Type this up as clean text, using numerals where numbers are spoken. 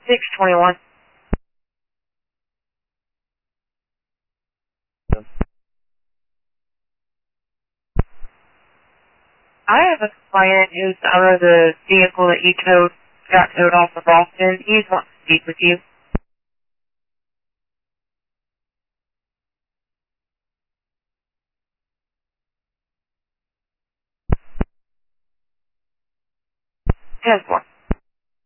621. I have a client who's out of the vehicle that you got towed off of Boston. He just wants to speak with you. Has one.